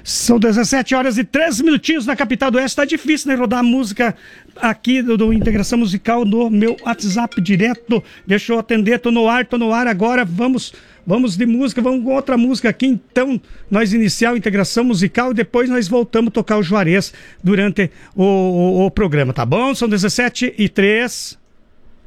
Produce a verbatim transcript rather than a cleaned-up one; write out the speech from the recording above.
São dezessete horas e três minutinhos na capital do Oeste. Tá difícil, né? Rodar música aqui do, do Integração Musical no meu WhatsApp direto. Deixa eu atender, tô no ar, tô no ar agora. Vamos, vamos de música, vamos com outra música aqui. Então, nós iniciar a Integração Musical e depois nós voltamos a tocar o Juarez durante o, o, o programa, tá bom? São dezessete e três.